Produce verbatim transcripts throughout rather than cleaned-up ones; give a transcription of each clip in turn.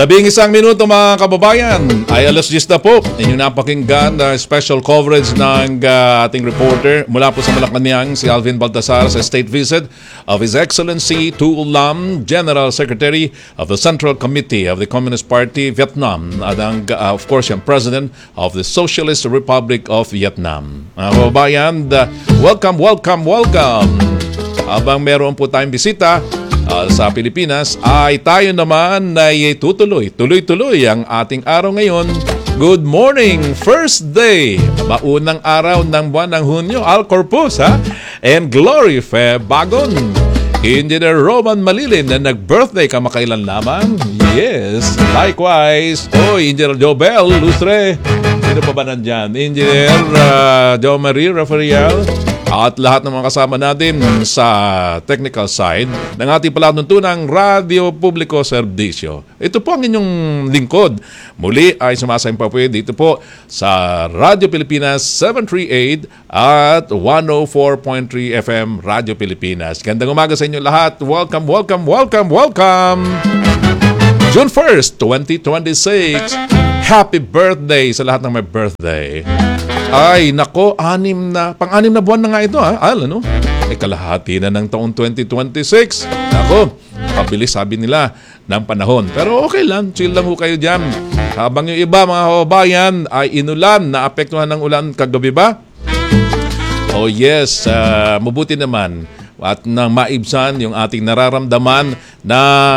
Labing isang minuto mga kababayan ay alas diyes na po. Inyong napakinggan na special coverage ng uh, ating reporter mula po sa Malacanang, si Alvin Baltasar sa state visit of His Excellency Tu Lam, General Secretary of the Central Committee of the Communist Party Vietnam at ang, uh, of course yung President of the Socialist Republic of Vietnam. Mga kababayan, uh, welcome, welcome, welcome! Habang meron po tayong bisita Uh, sa Pilipinas ay tayo naman ay tutuloy, tuloy-tuloy ang ating araw ngayon. Good morning, first day, maunang araw ng buwan ng Hunyo, Al Corpus, ha? And Glory Fe Bagon, Engineer Roman Malilin na nag-birthday kamakailan lamang. Yes, likewise. Oh, Engineer Jobel Lustre. Sino pa ba nandyan? Engineer uh, Jo Marie Rafael. At lahat ng mga kasama natin sa technical side ng ating palatuntunang Radyo Publiko Serbisyo. Ito po ang inyong lingkod. Muli ay sumasampapoy dito po sa Radyo Pilipinas seven thirty-eight at one oh four point three F M Radyo Pilipinas. Gandang umaga sa inyo lahat. Welcome, welcome, welcome, welcome! June first, twenty twenty-six. Happy birthday sa lahat ng may birthday. Ay, nako, anim na, pang-anim na buwan na nga ito, ha? Al, ano? Ay, kalahati na ng taong twenty twenty-six. Nako, pabilis sabi nila ng panahon. Pero okay lang, chill lang ho kayo dyan. Habang yung iba, mga kababayan, ay inulan, naapektuhan ng ulan kagabi ba? Oh yes, uh, mabuti naman. At nang maibsan yung ating nararamdaman na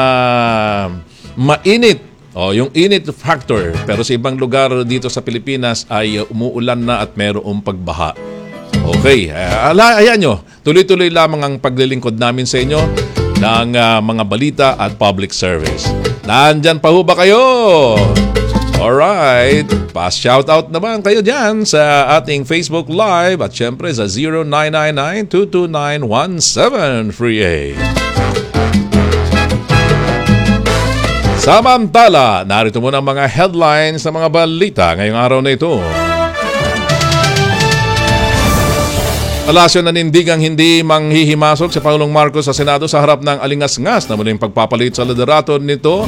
mainit. Oh, yung init factor, pero sa ibang lugar dito sa Pilipinas ay umuulan na at mayroong pagbaha. Okay, uh, ayan nyo, tuloy-tuloy lamang ang paglilingkod namin sa inyo ng uh, mga balita at public service. Nandyan pa ho ba kayo? Alright, pa-shoutout naman kayo dyan sa ating Facebook Live at syempre sa zero nine nine nine two two nine one seven three eight. Samantala, narito muna ang mga headlines sa mga balita ngayong araw na ito. Palasyo nanindigang hindi manghihimasok si Pangulong Marcos sa Senado sa harap ng alingas-ngas na muling pagpapalit sa liderato nito.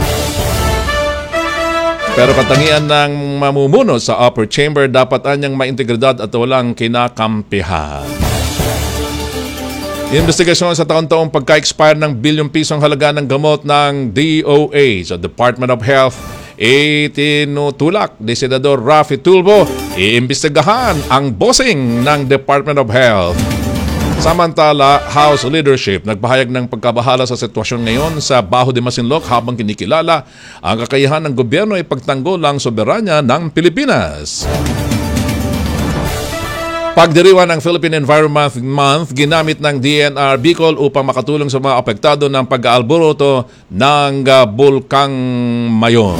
Pero katangian ng mamumuno sa upper chamber dapat anyang maintegridad at walang kinakampihan. Investigasyon sa taon-taong pagka-expire ng bilyong pisong halaga ng gamot ng D O A sa Department of Health, itinutulak ni Senador Raffy Tulfo iimbestigahan ang bossing ng Department of Health. Samantala, House Leadership nagpahayag ng pagkabahala sa sitwasyon ngayon sa Baho de Masinloc habang kinikilala ang kakayahan ng gobyerno ay pagtanggol ang soberanya ng Pilipinas. Pagdiriwang ng Philippine Environment Month, ginamit ng D N R Bicol upang makatulong sa mga apektado ng pag-aalboroto ng uh, Bulkang Mayon.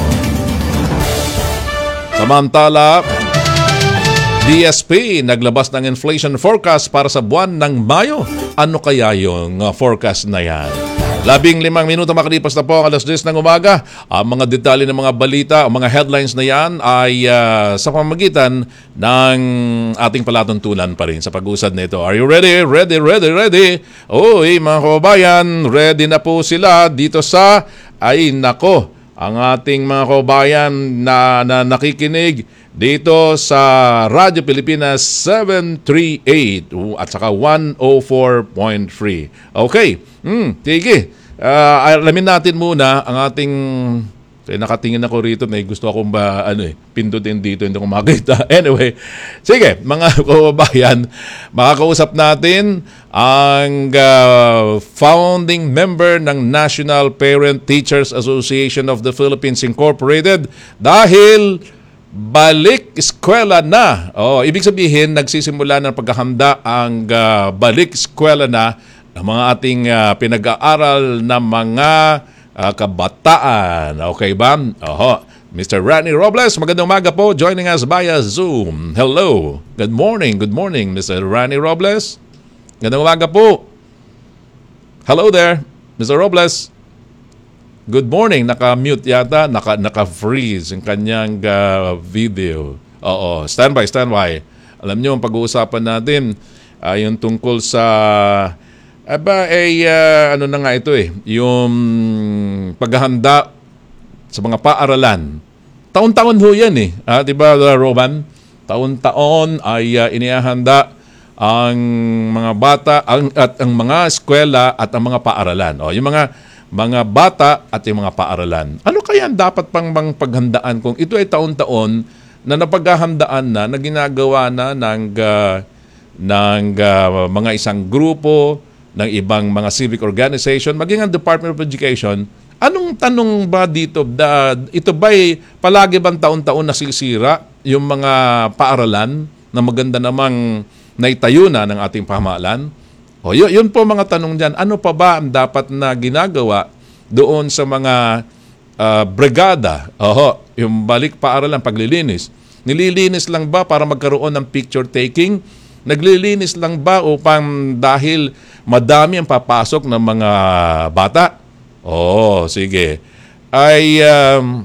Samantala, D S P naglabas ng inflation forecast para sa buwan ng Mayo. Ano kaya yung uh, forecast na yan? Labing limang minuto makalipas na po ang alas diyes ng umaga. Ang mga detalye ng mga balita, ang mga headlines na yan ay uh, sa pamamagitan ng ating palatuntunan pa rin sa pag-usad nito. Are you ready? Ready, ready, ready? Oy, mga kababayan, ready na po sila dito sa, ay nako, ang ating mga kababayan na, na nakikinig dito sa Radyo Pilipinas seven thirty-eight at saka one oh four point three. Okay, hmm, sige. Uh, alamin natin muna ang ating... Eh, nakatingin ako rito, may gusto akong ba, ano eh, pindutin dito, hindi ko makita. Anyway, sige, mga kababayan, makakausap natin ang uh, founding member ng National Parent Teachers Association of the Philippines Incorporated dahil balik eskwela na. Oh, ibig sabihin, nagsisimula ng paghahanda ang uh, balik eskwela na ng mga ating uh, pinag-aaral na mga uh, kabataan. Okay ba? Oho. Mister Rani Robles, magandang umaga po. Joining us via Zoom. Hello. Good morning. Good morning, Mister Rani Robles. Magandang umaga po. Hello there, Mister Robles. Good morning. Naka-mute yata. Naka, naka-freeze yung kanyang uh, video. Oo. Standby, standby. Alam nyo, ang pag-uusapan natin ay uh, yung tungkol sa... Aba, eh, uh, ano na nga ito eh. Yung paghahanda sa mga paaralan. Taon-taon ho yan eh. Ah, di ba, Roman? Taon-taon ay uh, inihahanda ang mga bata ang, at ang mga eskwela at ang mga paaralan. O, yung mga mga bata at yung mga paaralan. Ano kaya ang dapat pang bang paghandaan kung ito ay taon-taon na napaghahandaan na, na ginagawa na ng, uh, ng uh, mga isang grupo, ng ibang mga civic organization, maging ang Department of Education? Anong tanong ba dito? Da, ito ba'y palagi bang taon-taon nasisira yung mga paaralan na maganda namang naitayo na ng ating pamahalaan? O, yun, yun po mga tanong dyan. Ano pa ba ang dapat na ginagawa doon sa mga uh, brigada? Oho, yung balik paaralan, paglilinis. Nililinis lang ba para magkaroon ng picture taking? Naglilinis lang ba upang dahil madami ang papasok ng mga bata? Oh, sige. Ay, um,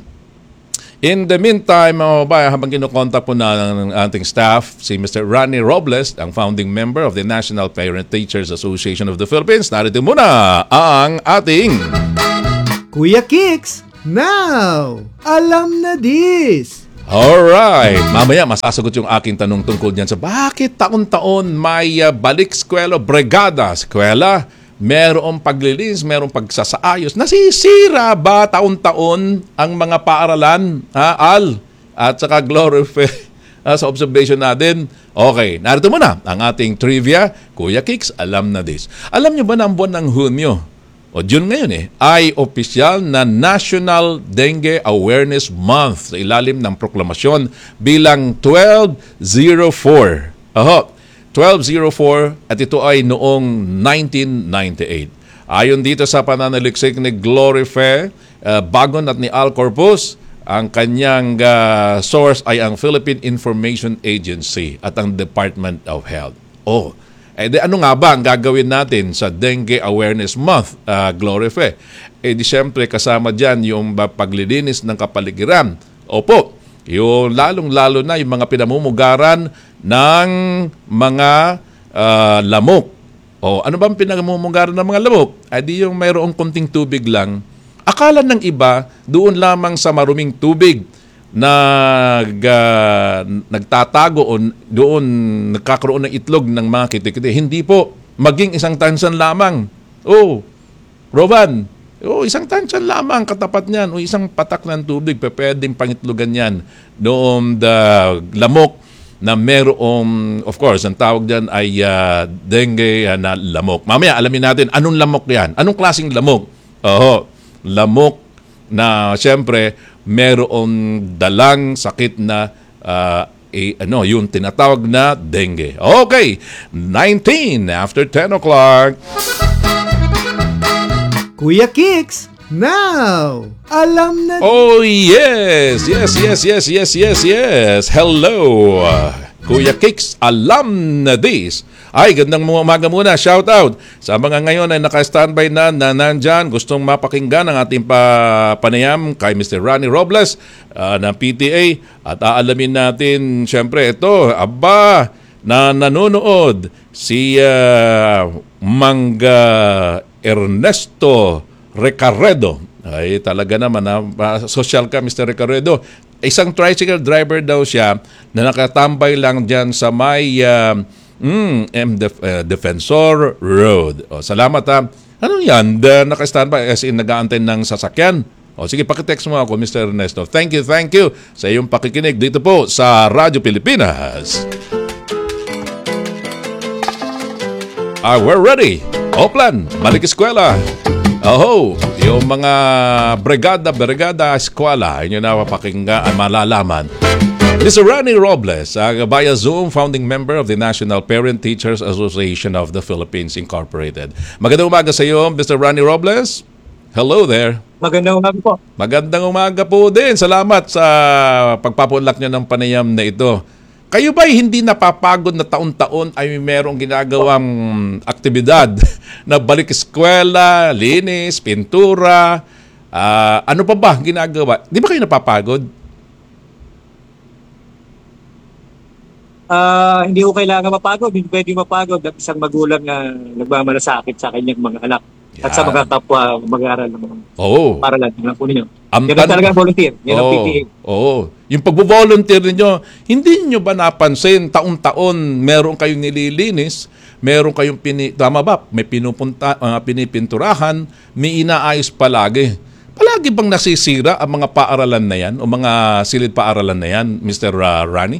in the meantime, mga babae, habang kinukontak po na ng ating staff, si Mister Ronnie Robles, ang founding member of the National Parent Teachers Association of the Philippines. Narito muna ang ating Kuya Kicks, now, alam na this. Alright, mamaya masasagot yung aking tanong tungkol dyan sa bakit taon-taon may uh, balik eskwela, brigada eskwela, merong paglilinis, merong pagsasaayos. Nasisira ba taon-taon ang mga paaralan, ha, Al? At saka glorify uh, sa observation natin. Okay, narito muna ang ating trivia. Kuya Kicks, alam na this. Alam nyo ba na ang buwan ng Hunyo, o June ngayon eh, ay opisyal na National Dengue Awareness Month sa ilalim ng proklamasyon bilang twelve oh four. Aho, twelve oh four at ito ay noong nineteen ninety-eight. Ayon dito sa pananaliksik ni Glory Fe, uh, Bagon at ni Al Corpus, ang kanyang uh, source ay ang Philippine Information Agency at ang Department of Health. Oh, eh di ano nga ba ang gagawin natin sa Dengue Awareness Month, uh, Glory Fe? Eh di siyempre kasama dyan yung paglilinis ng kapaligiran. Opo, yung lalong-lalo na yung mga pinamumugaran ng mga uh, lamok. O ano bang pinamumugaran ng mga lamok? Eh di yung mayroong konting tubig lang. Akala ng iba doon lamang sa maruming tubig nag uh, nagtatago o doon nagkakaroon ng itlog ng mga kitikiti. Hindi po. Maging isang tansan lamang. Oh, Roban, oh, isang tansan lamang katapat niyan o isang patak ng tubig pwedeng pangitlogan yan noong the lamok na merong, of course, ang tawag dyan ay uh, dengue uh, na lamok. Mamaya alamin natin anong lamok yan. Anong klaseng lamok? Oho, lamok na siyempre merong dalang sakit na uh, eh, ano, yung tinatawag na dengue. Okay, nineteen after ten o'clock. Kuya Kicks, now, alam na. Oh yes, yes, yes, yes, yes, yes, yes. Hello, uh, Kuya Kicks, alam na this. Ay, gandang umaga muna. Shout out sa mga ngayon ay naka-standby na, na nandyan. Gustong mapakinggan ang ating pa, panayam kay Mister Ronnie Robles uh, ng P T A. At aalamin natin, syempre, ito, aba, na nanonood si uh, Mangga Ernesto Recaredo. Ay, talaga naman, uh, social ka, Mister Recaredo. Isang tricycle driver daw siya na nakatambay lang dyan sa may Uh, Mm, M. Def- uh, Defensor Road. O, salamat ha. Ano yan? The, naka-standby as in nag-aantay ng sasakyan. O, sige, pakitext mo ako, Mister Ernesto. Thank you, thank you sa iyong pakikinig dito po sa Radyo Pilipinas. Ah, we're ready. Oplan, balik eskwela. Oho, yung mga brigada, brigada, eskwela, inyo na mapakinggan, malalaman. Mister Ronnie Robles, uh, via Zoom, founding member of the National Parent Teachers Association of the Philippines Incorporated. Magandang umaga sa iyo, Mister Ronnie Robles. Hello there. Magandang umaga po. Magandang umaga po din. Salamat sa pagpapunlak niyo ng panayam na ito. Kayo ba'y hindi napapagod na taon-taon ay merong ginagawang aktibidad na balik eskwela, linis, pintura, uh, ano pa ba ginagawa? Di ba kayo napapagod? Ah, hindi ko kailangan mapagod, hindi pwedeng mapagod at isang magulang na nagmamalasakit sa kanyang mga anak. At sa Yan. mga kapwa mag-aaral ng mga Oo. paralan na po ninyo. Ang Yan tan- ang talagang volunteer. Yan ang P T A. Oo. Yung pagbo-volunteer ninyo, hindi niyo ba napansin taon-taon meron kayong nililinis, meron kayong pini, tama ba? May pinupunta, uh, pinipinturahan, may inaayos palagi. Palagi bang nasisira ang mga paaralan na yan o mga silid paaralan na yan, Mister Uh, Rani?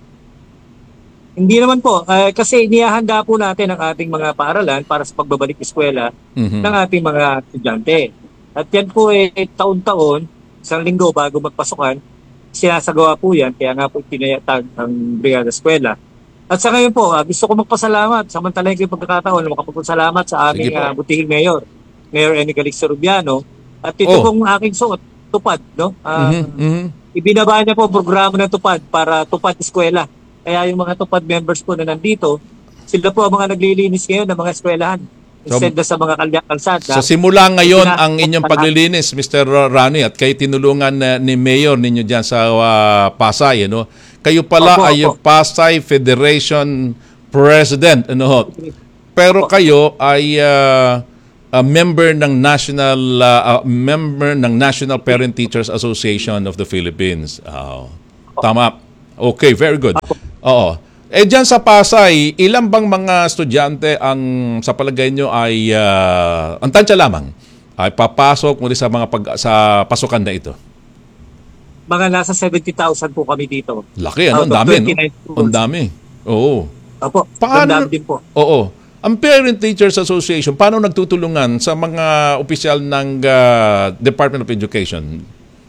Hindi naman po. Uh, kasi inihahanda po natin ang ating mga paaralan para sa pagbabalik eskwela Mhm. ng ating mga estudyante. At yan po eh, taon-taon, isang linggo bago magpasukan, sinasagawa po yan. Kaya nga po tinayatag ang Brigada Eskwela. At sa ngayon po, uh, gusto ko magpasalamat. Samantalahin ko yung pagkakataon na makapagpasalamat sa aming Sige po. uh, butihing mayor, Mayor Enny Calixto Rubiano. At ito Oh. pong aking suot, tupad. No? Uh, Mhm, mhm. Ibinaba niya po ang programa ng tupad para tupad eskwela. Kaya yung mga tupad members po na nandito, sila po ang mga naglilinis ngayon ng mga eskwelahan. So, Instead na sa mga kalya- kalsada. Sa simula ngayon Pina- ang inyong paglilinis, Mister Rani, at kayo tinulungan uh, ni Mayor ninyo dyan sa uh, Pasay, ano? Kayo pala Opo, ay opo. yung Pasay Federation President, ano ho? Pero kayo ay uh, a member ng National uh, uh, member ng National Parent Teachers Association of the Philippines. Oh, tama. Okay, very good. Oo. Eh dyan sa Pasay, ilan bang mga estudyante ang sa palagay nyo ay uh, ang tansya lamang ay papasok muli sa mga pag, sa pasukan na ito? Mga nasa seventy thousand po kami dito. Laki, ano? Out Ang of dami, no? twenty-nine schools. Ang dami. Oo. Opo, Paano- Paano? din po. Oo. Ang Parent Teachers Association, paano nagtutulungan sa mga opisyal ng uh, Department of Education?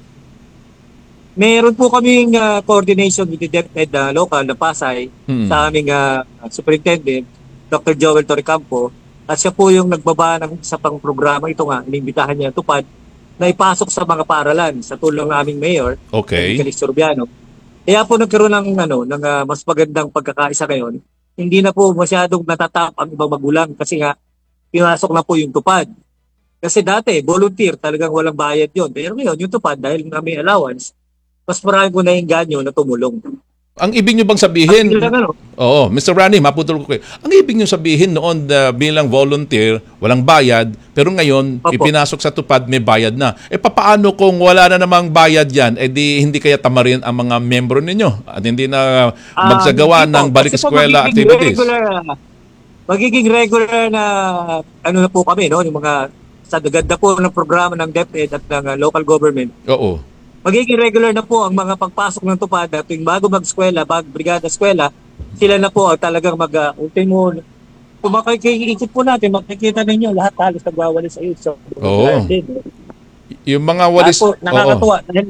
Meron po kaming uh, coordination with the DepEd na local na Pasay Hmm. sa aming uh, superintendent, Doctor Joel Torrecampo. At siya po yung nagbaba ng isa pang programa. Ito nga, inimbitahan niya tupad na ipasok sa mga paaralan sa tulong ng aming mayor, Okay. Calixto Rubiano. Kaya po nagkaroon ng, ano, ng uh, mas magandang pagkakaisa ngayon. Hindi na po masyadong natatap ang ibang magulang kasi nga pinasok na po yung tupad. Kasi dati, volunteer, talagang walang bayad yon. Pero ngayon, yung tupad, dahil nga may allowance, mas marami po nainganyo na tumulong. Ang ibig nyo bang sabihin? At yun lang, ano, Oo, Mister Rani, maputol ko kayo. Ang ibig nyo sabihin noon uh, bilang volunteer, walang bayad, pero ngayon, Opo. ipinasok sa tupad, may bayad na. E papaano kung wala na namang bayad yan, eh di hindi kaya tamarin ang mga membro ninyo at hindi na Ah, magsagawa hindi po. ng balik Kasi po eskwela magiging activities? Regular, ah, magiging regular na ano na po kami, no? Yung mga sa ganda po ng programa ng DepEd at ng ah, local government. Oo. Magiging regular na po ang mga pagpasok ng tupad at tuwing bago mag-eskwela, bago brigada eskwela, sila na po ang talagang mag uh, ultimo. Kung makikikit po natin, makikita ninyo lahat halos nagwawali sa iyo. So, Oo. Yung mga walis... po, nakakatuwa. Dahil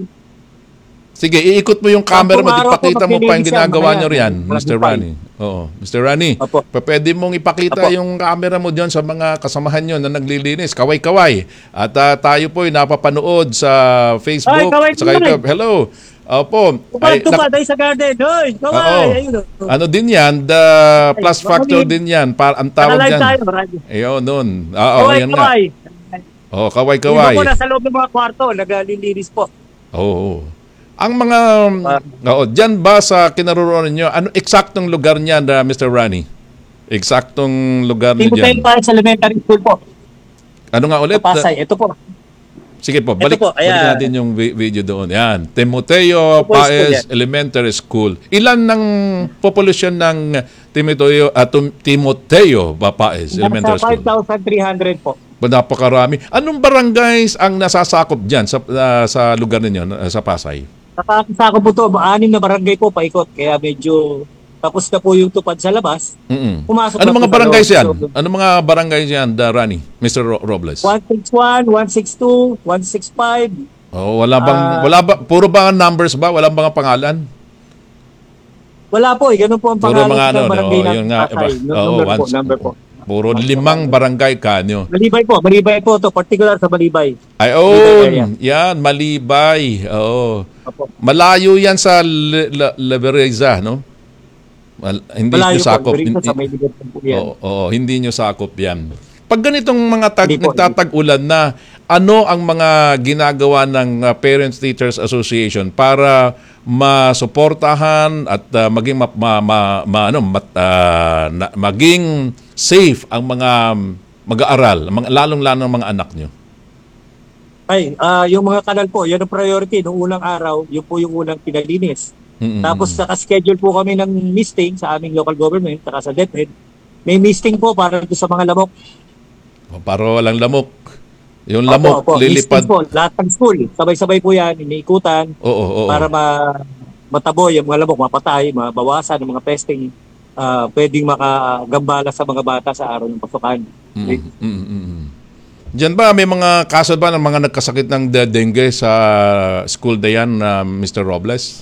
Sige, iikot mo yung camera mo, Sampung araw ipakita po mo pa yung maglilinis yan, ginagawa mga nyo yan. riyan, Walang Mister hupay. Rani. Oo, Mister Rani, Opo. pa- pwede mong ipakita Opo. yung camera mo diyan sa mga kasamahan nyo na naglilinis. Kaway-kaway. At ah, tayo po ay napapanood sa Facebook. Ay, kaway sa kaway. YouTube. Hello. Opo. tupad, Ay, tupad, nak- ay sa garden. Hoy, Oo. kaway. Ayun, oh. Ano din yan? The plus baka factor may- din yan. Para, ang tawag Naka-live dyan. tayo, radyo. Ayun, nun. Oo, Kaway, yan nga. kaway. Oo, Iba kaway-kaway. po nasa loob ng mga kwarto, naglilinis po. Oo. Ang mga, oo, dyan ba sa kinaroroonan nyo, ano eksaktong lugar niyan, uh, Mister Rani? Eksaktong lugar niyo Timoteo dyan. Paris Elementary School po, Ano nga ulit? sa Pasay. Ito po. Sige po, balik, po, balik ayan. natin yung vi- video doon. Yan, Timoteo Ito po yung school Paez yan. Elementary School. Ilan ng populasyon ng Timoteo, uh, Timoteo Paez Elementary Nasa School? five thousand three hundred po. Ba, napakarami. Anong barangays ang nasasakop dyan sa, uh, sa lugar ninyo, uh, sa Pasay? Nakakasako po ito, anim na barangay po paikot. Kaya medyo tapos na po yung tupad sa labas. Mm-mm. Pumasok Ano na mga po sa barangays loob. yan? So, Ano mga barangays yan, da, Rani? Mister Ro- Robles? one sixty-one, one sixty-two, one sixty-five. Oh, wala bang Ah. wala ba puro ba numbers ba? Walang mga pangalan? Wala po, eh. Ganun po ang Puro pangalan mga ano, ng barangay oh, ng yun nga, iba. Pasay. Oo, number po, once- number po. Puro limang barangay kanyo. Malibay po, Malibay po to, particular sa Malibay. Ay, oh, area. yan, Malibay. Oo. Opo. Malayo yan sa Le- Le- Levereza, no? Mal- hindi Malayo nyo sakop. po, Berito Hindi- sa may ligat po yan. Oo, oo, hindi nyo sakop yan. Pag ganitong mga tag, Hindi po, nagtatag-ulan na, ano ang mga ginagawa ng uh, Parents Teachers Association para masuportahan at uh, maging ma, ma, ma- ma- ano, mat, uh, na- maging safe ang mga mag-aaral, mga, lalong-lalong mga anak nyo? Ay, ah, yung mga kanal po, yan ang priority. Noong unang araw, yun po yung unang pinalinis. Mm-mm. Tapos naka-schedule po kami ng misting sa aming local government, saka sa DepEd. May misting po para sa mga lamok. O, para walang lamok. Yung Opo, lamok, opo, lilipad. misting po, lahat ng school. Sabay-sabay po yan, iniikutan Oo, oo, oo. para ma mataboy yung mga lamok, mapatay, mabawasan ng mga pesting. ah pwedeng makagambala sa mga bata sa araw ng pasukan. Mm, mm, mm, mm. Diyan ba, may mga kaso ba ng mga nagkasakit ng de- dengue sa school na yan, uh, Mister Robles?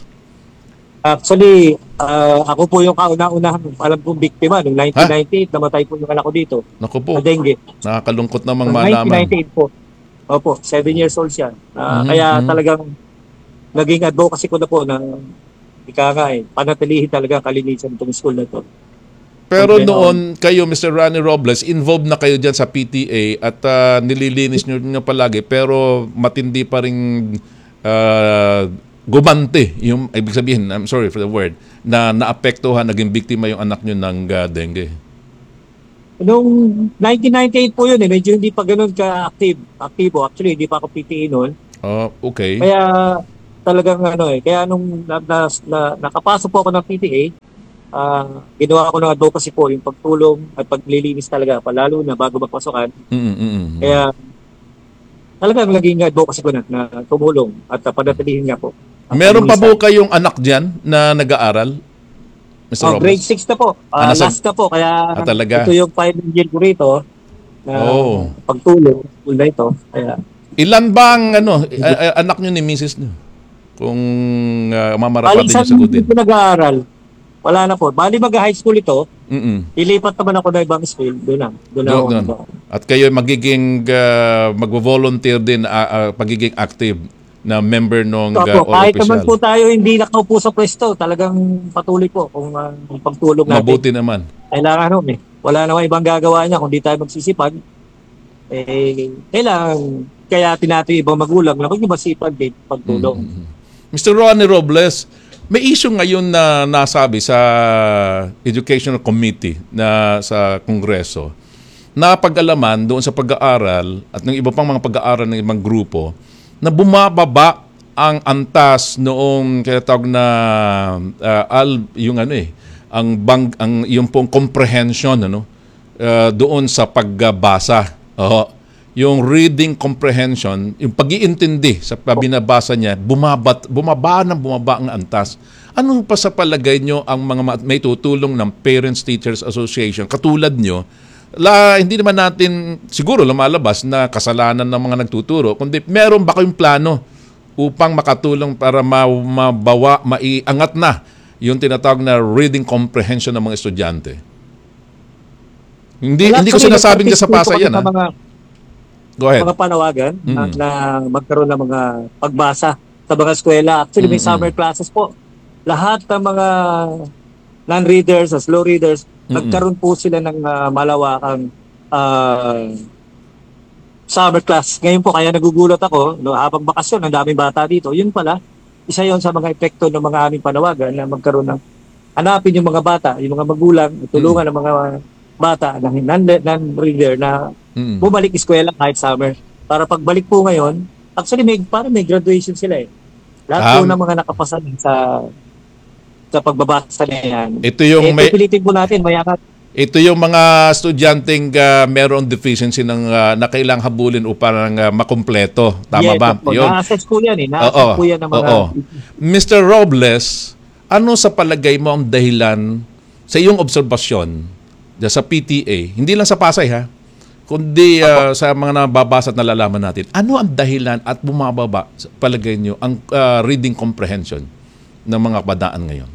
Actually, ah, ako po yung kauna-unahang alam kong biktima. Noong nineteen ninety-eight, namatay po yung anak ko dito. Naku po, Sa dengue. nakakalungkot namang Noong malaman. nineteen ninety-eight po. Opo, seven years old siya. Ah, Mhm, Kaya mhm. talagang naging advocacy ko na po na ika nga eh, panatilihin talaga ang kalinisan itong school na to. Pero Okay, noon, kayo, Mister Ronnie Robles, involved na kayo dyan sa P T A at ah, nililinis nyo, nyo palagi, pero matindi pa rin ah, gumante, yung, ibig sabihin, I'm sorry for the word, na naapektuhan, naging biktima yung anak nyo ng ah, dengue. Noong nineteen ninety-eight po yun eh, medyo hindi pa ganun ka-active. Aktibo. Actually, hindi pa ako P T A noon. Oh, okay. Kaya talagang ano eh, kaya nung na, na, na, nakapasok po ako ng P T A, ah, ginawa ko ng advocacy po yung pagtulong at paglilinis talaga, palalo na bago magpasukan. Mm, mm, mm. Kaya talagang naging advocacy ko na, na tumulong at uh, panatilihin nga po. ang Meron pa po kalinisan. kayong anak dyan na nag-aaral, Mister Oh, grade Robles? six na po. Ah, Ah, nasa- last na po. Kaya Ah, talaga? ito yung final year ko rito na Oh. pagtulong school na ito. Kaya Ilan ba ang ano, a- a- anak nyo ni Missus nyo? Kung uh, mamarapat bali din saan nyo sagutin. hindi ko nag-aaral? Wala na po. Bali mag-high school ito. Mm-mm. Ilipat naman ako na ibang school. Doon na. Doon na Doon, ako. doon. At kayo magiging uh, mag-volunteer din, uh, uh, pagiging active na member ng So, uh, po, all kahit naman po official. tayo hindi nakaupo sa pwesto, talagang patuloy po kung uh, ang pagtulong natin. Mabuti naman. Kailangan ano eh. Wala naman ibang gagawa niya kung di tayo magsisipag. Eh, kailangan kaya natin ibang magulang na kung masipag din pagtulong. Mister Ronnie Robles, may issue ngayon na nasabi sa Educational Committee na sa Kongreso na pag-alaman doon sa pag-aaral at ng iba pang mga pag-aaral ng ibang grupo na bumababa ang antas noong tinatawag na uh, al yung ano eh ang bang ang yung pong comprehension ano uh, doon sa pagbasa. Oo. Yung reading comprehension, yung pag-iintindi sa binabasa niya, bumabat, bumaba ng bumaba ang antas. Anong pa sa palagay nyo ang mga may tutulong ng Parents Teachers Association katulad nyo? La, hindi naman natin siguro lumalabas na kasalanan ng mga nagtuturo, kundi meron ba kayong plano upang makatulong para ma- mabawa, maiangat na yung tinatawag na reading comprehension ng mga estudyante? Hindi Wala, hindi ko actually, sinasabing sa nag-participate pasa po kami yan. sa Ha? mga, Go ahead. mga panawagan na, Mm-mm. na magkaroon ng mga pagbasa sa mga eskwela. Actually, may Mm-mm. summer classes po. Lahat ng mga non-readers, slow readers, Mm-mm. nagkaroon po sila ng uh, malawakang uh, summer class. Ngayon po, kaya nagugulat ako, no, habang bakasyon, ang daming bata dito. Yun pala, isa yon sa mga epekto ng mga aming panawagan na magkaroon ng hanapin yung mga bata, yung mga magulang, tulungan ng mga bata na non- non-reader na Mm. bumalik eskwela kahit summer. Para pagbalik po ngayon, actually may parang may graduation sila eh. Lahat po Um, ng mga nakapasa sa sa pagbabasa na yan. Ito yung eh, may pipilitin po natin, mayakat. ito yung mga estudyanteng uh, meron deficiency ng uh, na kailangang habulin upang uh, makumpleto. Tama Yes, ba? po. Yun. Na-assess po yan eh. Oo. Na-assess po yan ng mga... Oo. Mister Robles, ano sa palagay mo ang dahilan sa iyong obserbasyon dyan sa P T A, hindi lang sa Pasay ha, kundi uh, sa mga nababasa at nalalaman natin, ano ang dahilan at bumababa sa palagay nyo ang uh, reading comprehension ng mga kabataan ngayon?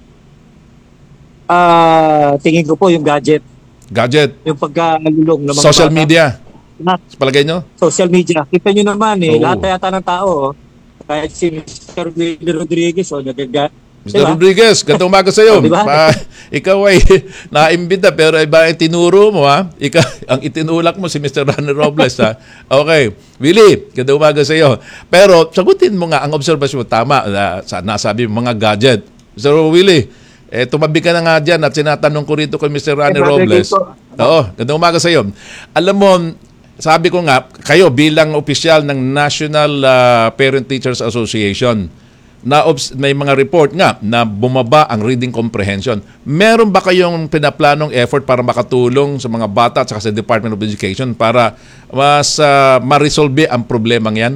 Ah, tingin ko po yung gadget, Gadget, yung pagkalulong ng mga social bata. media, Lahat, sa palagay nyo? social media. Kita nyo naman eh, Oo. lahat yata ng tao, oh, kahit si Mister Willie Rodriguez, oh, nagaga. Mister Diba? Rodriguez, gandang umaga sa iyo. Oh, diba? Pa, ikaw ay naimbita pero iba ang tinuro mo ha. Ikaw, ang itinulak mo si Mister Ronnie Robles ha. Okay. Willie, gandang umaga sa iyo. Pero sagutin mo nga ang obserbasyon mo. Tama, uh, sa, nasabi mo mga gadget. Mister Willie, Eh, tumabi ka na nga dyan at sinatanong ko rito kay Mister Rani Eh, Brother Robles. Kiko. Oo, gandang umaga sa iyo. Alam mo, sabi ko nga, kayo bilang opisyal ng National ah, Parent Teachers Association, na obs- may mga report nga na bumaba ang reading comprehension. Meron ba kayong pinaplanong effort para makatulong sa mga bata at saka sa Department of Education para mas ah, ma-resolve ang problemang yan?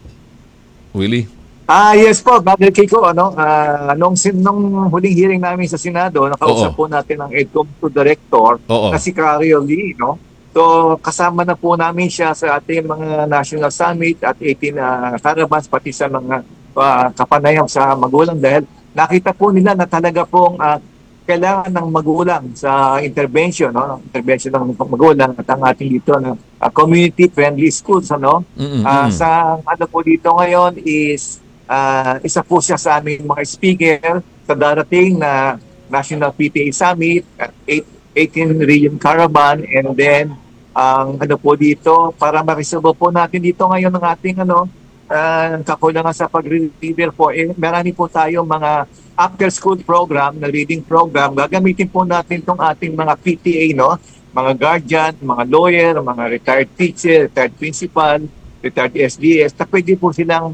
Willie? Ah, yes po, Brother Kiko, ano, ah, nung, sin- nung huling hearing namin sa Senado, nakausap Oo. po natin ang EDCOM to Director Oo. na si Cario Lee, no? So, kasama na po namin siya sa ating mga National Summit at eighteen uh, caravans, pati sa mga ah, kapanayam sa magulang dahil nakita po nila na talaga pong ah, kailangan ng magulang sa intervention, no? Intervention ng magulang at ang ating dito na ah, community-friendly schools, ano? Mm-mm, Ah, mm. sa ano po dito ngayon is Ah, isa po siya sa aming mga speaker sa darating na National P T A Summit at eighteen Region Caravan, and then ang ano po dito para ma-resolve po natin dito ngayon ng ating ano uh, kakulangan sa pag-reader po, eh, marami po tayo mga after school program na reading program. Gagamitin po natin itong ating mga P T A, no, mga guardian, mga lawyer, mga retired teacher, retired principal, retired S D S, na pwede po silang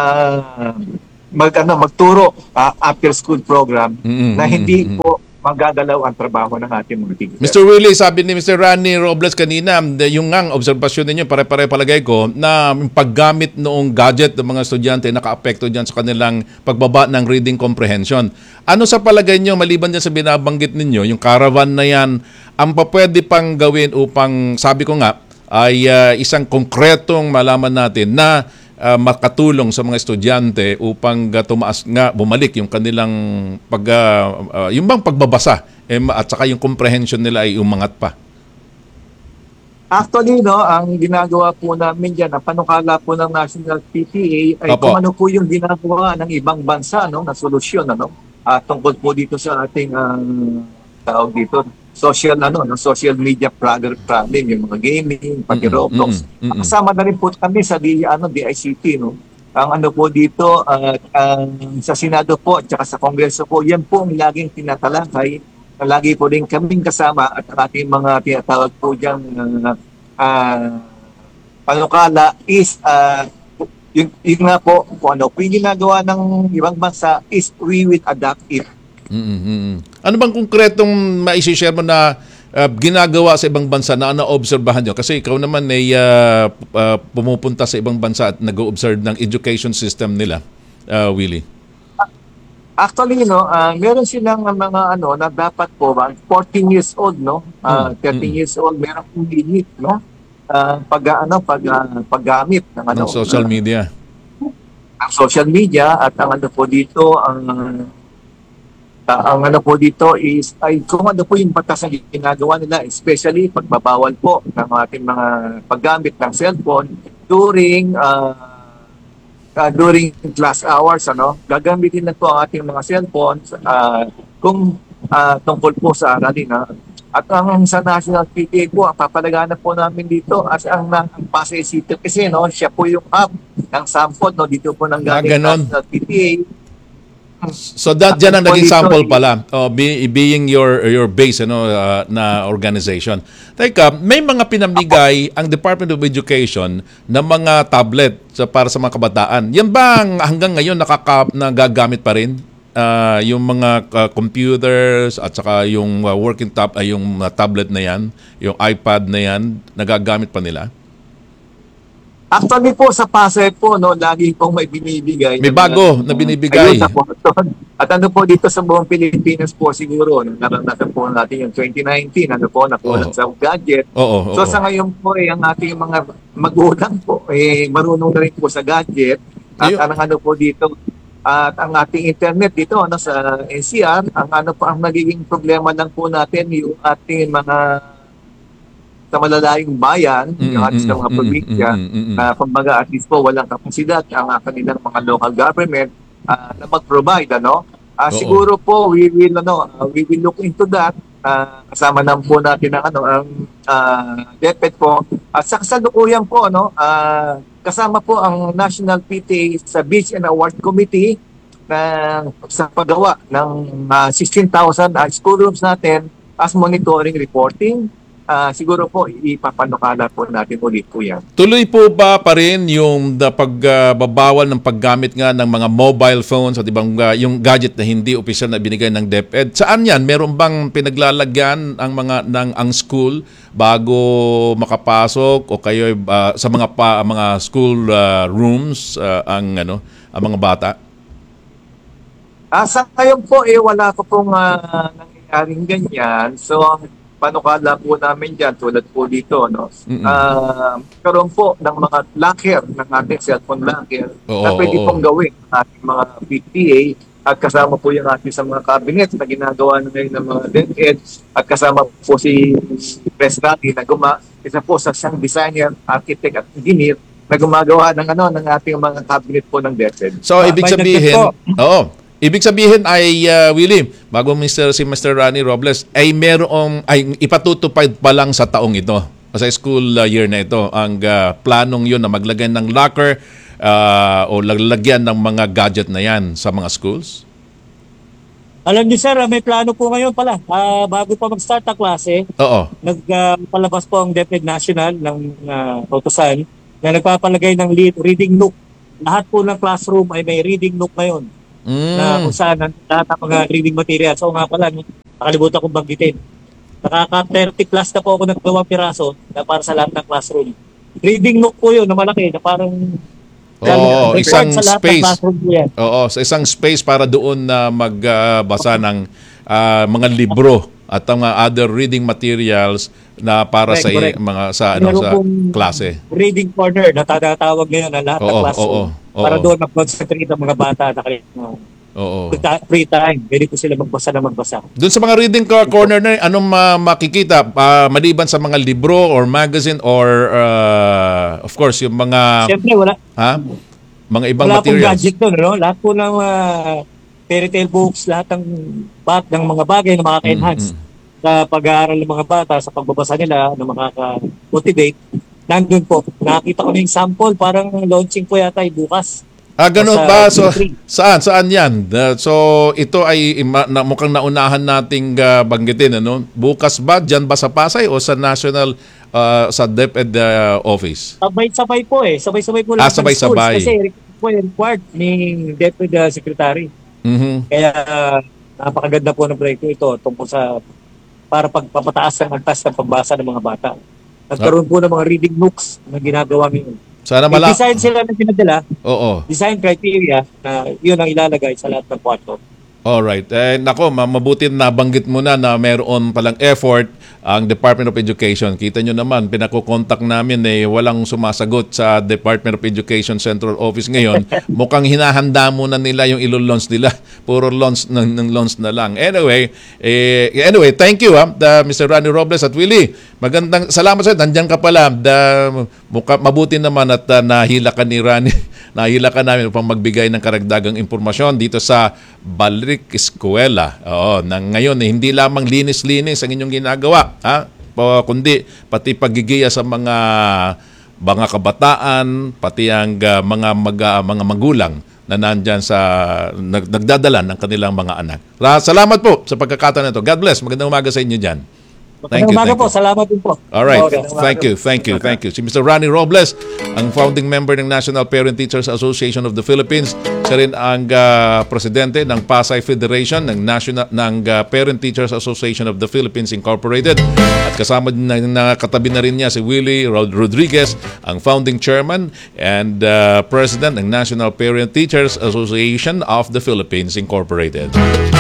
ah mag ano magturo ah, after school program Mm-mm, na hindi mm-mm. po magagalaw ang trabaho ng ating mga teacher. Mister Willie, sabi ni Mister Rani Robles kanina, yung ngang obserbasyon ninyo, pare-pare palagay ko, na yung paggamit noong gadget ng mga estudyante naka-apekto dyan sa kanilang pagbaba ng reading comprehension. Ano sa palagay nyo, maliban dyan sa binabanggit ninyo, yung caravan na yan, ang papwede pang gawin upang, sabi ko nga, ay ah, isang konkretong malaman natin na uh, makatulong sa mga estudyante upang uh, tumaas nga, bumalik yung kanilang pag, uh, uh, yung bang pagbabasa eh, at saka yung comprehension nila ay umangat pa. Actually, no, ang ginagawa po namin diyan, ang panukala po ng National P T A ay Opo. kung ano po yung ginagawa ng ibang bansa, no, na solusyon, ano, ah, tungkol po dito sa ating ah, tawag dito, social ano, no, social media problem, problem yung mga gaming, pati Mm-mm, Roblox. mm-mm, mm-mm. Kasama na rin po kami sa D, ano, D I C T, no. Ang ano po dito, at ang sa Senado po at saka sa Kongreso po, yan po ang laging tinatalakay. Lagi po din kaming kasama at ang ating mga tinatawag po diyang uh, uh, panukala is uh, yun, yun nga po kung ano po yung ginagawa ng ibang bansa is we will adapt it. Mm-mm. Ano bang konkretong maisishare mo na uh, ginagawa sa ibang bansa na naobserbahan nyo? Kasi ikaw naman ay uh, uh, pumupunta sa ibang bansa at nag-observe ng education system nila, uh, Willie. Actually, no, uh, meron silang uh, mga ano na dapat po ba fourteen years old, no, uh, Mm, thirteen mm. years old, meron pong limit, no, uh, pag ano pag uh, paggamit ng Ng ano social uh, media. ang social media at ang ano po dito ang uh, ang ano po dito is ay kung ano po yung batas na ginagawa nila, especially pagbabawal po ng ating mga paggamit ng cellphone during uh, uh, during class hours, ano, gagamitin na po ang ating mga cellphones uh, kung uh, tungkol po sa aralin. Ha? At ang sa National P T A po, ang papalagana po namin dito as ang, ang Pasay City kasi, no, siya po yung hub ng sample, no, dito po nang Ah, galing ganon. National P T A. So that dyan ang At naging dito, sample eh, pala, oh, be, being your your base ano, uh, na organization. Teka, may mga pinamigay ang Department of Education na mga tablet sa, para sa mga kabataan. Yan ba ang hanggang ngayon nakaka, nagagamit pa rin? Uh, yung mga uh, computers at saka yung uh, working tab, ay yung uh, tablet na yan, yung iPad na yan, nagagamit pa nila? Actually po sa Pasay po, no, lagi pong may binibigay. May ng bago mga- na binibigay. Ayun na po. At ano po dito sa buong Pilipinas po siguro, no, naranasan po natin yung twenty nineteen, ano po, nakulat Oo. sa gadget. Oo, oo. So sa ngayon po, eh, ang ating mga magulang po, eh, marunong na rin po sa gadget. At Ayun. ang ano po dito, at ang ating internet dito, ano, sa N C R, ang ano po, ang nagiging problema lang po natin, yung ating mga sa malalayong bayan, Mm, yung ating mm, sa mga mm, probinsya, mm, mm, mm. na kumbaga at least po walang kapasidad ang uh, kanilang mga local government ah, na mag-provide, ano. Ah, Oo. siguro po we will ano ah, we will look into that. Ah, kasama na po natin ang ano ang uh, DepEd po at sa kasalukuyan po, ano, ah, kasama po ang National P T A sa Beach and Award Committee ng, sa paggawa ng uh, sixteen thousand uh, school rooms natin as monitoring reporting. Uh, siguro po ipapanukala po natin ulit po yan. Tuloy po ba pa rin yung da pagbabawal ng paggamit nga ng mga mobile phones at ibang uh, yung gadget na hindi opisyal na binigay ng DepEd? Saan yan? Meron bang pinaglalagyan ang mga ng ang school bago makapasok o kayo uh, sa mga pa, mga school uh, rooms uh, ang ano ang mga bata? Uh, sa ngayon po eh wala po pong uh, nangyayaring ganyan. So panukala po namin dyan, tulad po dito, no? Mm-mm. Uh, karoon po ng mga locker, ng ating cellphone locker, Oo, na pwede oo. pong gawin ng ating mga P T A at kasama po yung ating sa mga cabinet na ginagawa na ngayon ng mga DepEd at kasama po si Pres Rani na guma, isa po sa siyang designer, architect at engineer na gumagawa ng ano ng ating mga cabinet po ng DepEd. So, Ah, ibig may sabihin, dagdag oo. Ibig sabihin ay uh, Willie, bago Mister si Mister Rani Robles ay merong ay ipatutupad pa lang sa taong ito. Sa school uh, year na ito ang uh, planong 'yun na maglagay ng locker uh, o lalagyan ng mga gadget na 'yan sa mga schools. Alam niyo sir, ah, may plano po ngayon pala. Ah, bago pa mag-start ang klase, Oo. nagpalabas po ang DepEd National ng uh, kautusan na nagpapalagay ng lead- reading nook. Lahat po ng classroom ay may reading nook ngayon. Na Mm. kung saan ang lahat ng mga reading materials. So nga pala, no, nakalimutan kong banggitin. Nakaka thirty plus na po ako nagawang piraso na para sa lahat ng classroom. Reading nook po yun na malaki na parang Oo, isang sa lahat ng space. classroom po yan. Oo, sa isang space para doon na magbasa ng ah, mga libro at ang mga other reading materials na para Correct, sa i- correct. mga sa ano Meron sa pong klase. reading corner na tatawag ngayon na lahat ng Oo, classroom. oo, oo. Para doon mag-concentrate ang mga bata na kanilang Oo. free time. Pwede po sila magbasa na magbasa. Doon sa mga reading co- corner na yun, anong ma- makikita Ah, maliban sa mga libro or magazine or uh, of course yung mga Siyempre, wala, ha? Mga ibang wala pong materials. gadget doon. No? Lahat po ng uh, fairy tale books, lahat ng, bat, ng mga bagay na makaka-enhance Mm, sa pag-aaral ng mga bata, sa pagbabasa nila, na makaka-motivate. Nandun po, nakita ko na yung sample, parang launching po yata ay bukas. Ah, ganun Sa ba? So, Q three. saan? Saan yan? Uh, so, ito ay ima- na, mukhang naunahan nating uh, banggitin. Ano? Bukas ba? Diyan ba sa Pasay o sa National, uh, sa DepEd uh, Office? Sabay-sabay po eh. Sabay-sabay po Ah, lahat ng sabay-sabay. schools. Kasi po required ni Deputy uh, Secretary. Mhm. Kaya uh, napakaganda po ng proyekto ito tungkol sa para pagpapataas ng antas ng pagbasa ng mga bata. Nagkaroon po ng mga reading nooks na ginagawa ngayon. Sana May mala... design sila na pinadala, Oo. design criteria na yun ang ilalagay sa lahat ng kwarto. Alright. Eh, nako, ma- mabuti na nabanggit mo na na meron palang effort ang Department of Education. Kita nyo naman, pinakukontak namin eh, walang sumasagot sa Department of Education Central Office ngayon. Mukhang hinahanda muna nila yung ilo-launch nila. Puro launch ng, ng launch na lang. Anyway, eh, anyway, thank you ha, the, Mister Rani Robles at Willie. Magandang, salamat sa nandiyan ka pala. The, mukha, mabuti naman at uh, nahila ka ni Rani. Nahila ka namin upang magbigay ng karagdagang impormasyon dito sa Balik Eskwela. Oo, nang ngayon eh, hindi lamang linis-linis ang inyong ginagawa, ha? Pa- kundi pati pagigiya sa mga mga kabataan, pati ang uh, mga mag- mga magulang na nandyan sa nag- nagdadala ng kanilang mga anak. Ra- Salamat po sa pagkakataon nito. God bless. Magandang umaga sa inyo diyan. Thank you, Umaga thank po, you. salamat din po. All right. Okay. Thank you, thank you, thank you. Si Mister Rani Robles, ang founding member ng National Parent Teachers Association of the Philippines. Siya rin ang uh, presidente ng Pasay Federation ng National ng uh, Parent Teachers Association of the Philippines Incorporated. At kasama din na nakatabi na rin niya si Willie Rod- Rodriguez, ang founding chairman and uh, president ng National Parent Teachers Association of the Philippines Incorporated.